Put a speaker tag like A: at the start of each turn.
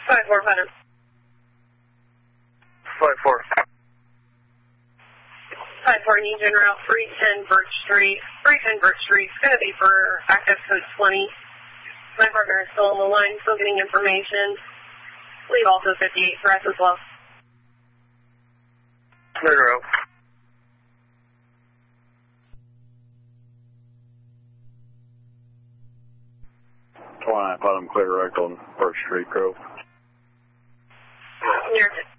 A: 5-4, Putnam.
B: 5-4.
A: 5-4, need you en route 310 Birch Street. 310 Birch Street is going to be for active code 20. My partner is still on the line, still getting information. Leave also 58 for us as well.
B: Clear route.
C: Putnam, clear direct on Birch Street, Grove.
A: Near